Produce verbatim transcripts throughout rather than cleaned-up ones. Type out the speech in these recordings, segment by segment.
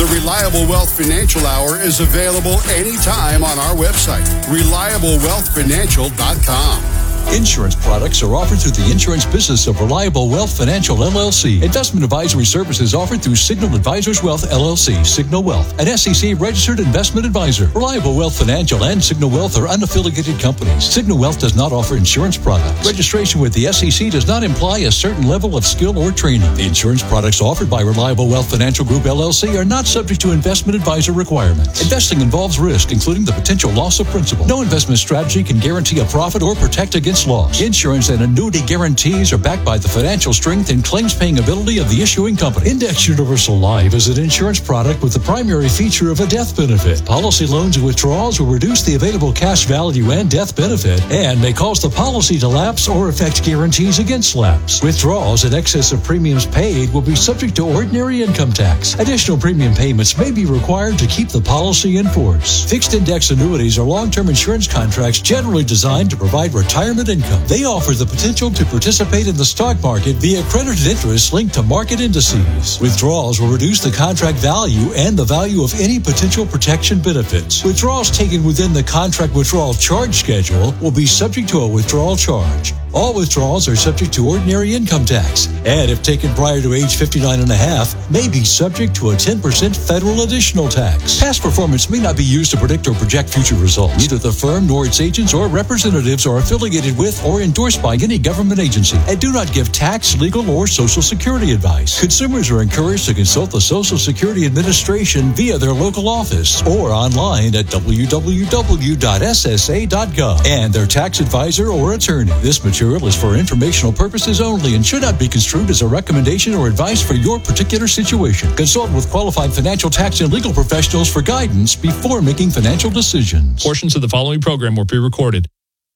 The Reliable Wealth Financial Hour is available anytime on our website, reliable wealth financial dot com. Insurance products are offered through the insurance business of Reliable Wealth Financial, L L C. Investment advisory services offered through Signal Advisors Wealth, L L C. Signal Wealth, an S E C-registered investment advisor. Reliable Wealth Financial and Signal Wealth are unaffiliated companies. Signal Wealth does not offer insurance products. Registration with the S E C does not imply a certain level of skill or training. The insurance products offered by Reliable Wealth Financial Group, L L C are not subject to investment advisor requirements. Investing involves risk, including the potential loss of principal. No investment strategy can guarantee a profit or protect against loss. Insurance and annuity guarantees are backed by the financial strength and claims-paying ability of the issuing company. Index Universal Life is an insurance product with the primary feature of a death benefit. Policy loans and withdrawals will reduce the available cash value and death benefit and may cause the policy to lapse or affect guarantees against lapse. Withdrawals in excess of premiums paid will be subject to ordinary income tax. Additional premium payments may be required to keep the policy in force. Fixed index annuities are long-term insurance contracts generally designed to provide retirement income. They offer the potential to participate in the stock market via credited interest linked to market indices. Withdrawals will reduce the contract value and the value of any potential protection benefits. Withdrawals taken within the contract withdrawal charge schedule will be subject to a withdrawal charge. All withdrawals are subject to ordinary income tax, and if taken prior to age fifty-nine and a half, may be subject to a ten percent federal additional tax. Past performance may not be used to predict or project future results. Neither the firm nor its agents or representatives are affiliated with or endorsed by any government agency and do not give tax, legal, or Social Security advice. Consumers are encouraged to consult the Social Security Administration via their local office or online at w w w dot s s a dot gov and their tax advisor or attorney. This material is for informational purposes only and should not be construed as a recommendation or advice for your particular situation. Consult with qualified financial, tax, and legal professionals for guidance before making financial decisions. Portions of the following program were pre-recorded.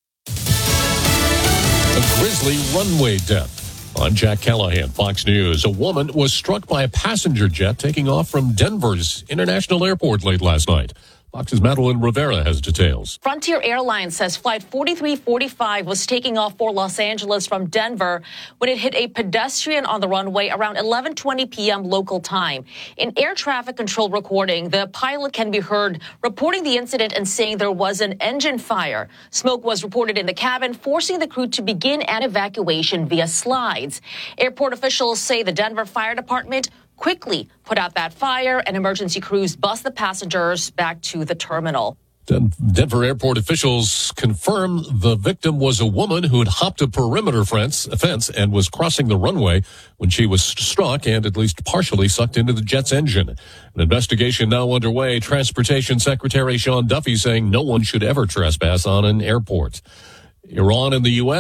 A grisly runway death. I'm Jack Callahan, Fox News. A woman was struck by a passenger jet taking off from Denver's International Airport late last night. Fox's Madeline Rivera has details. Frontier Airlines says Flight forty-three forty-five was taking off for Los Angeles from Denver when it hit a pedestrian on the runway around eleven twenty p.m. local time. In air traffic control recording, the pilot can be heard reporting the incident and saying there was an engine fire. Smoke was reported in the cabin, forcing the crew to begin an evacuation via slides. Airport officials say the Denver Fire Department quickly put out that fire, and emergency crews bus the passengers back to the terminal. Denver airport officials confirm the victim was a woman who had hopped a perimeter fence, fence and was crossing the runway when she was struck and at least partially sucked into the jet's engine. An investigation now underway. Transportation Secretary Sean Duffy saying no one should ever trespass on an airport. Iran and the U S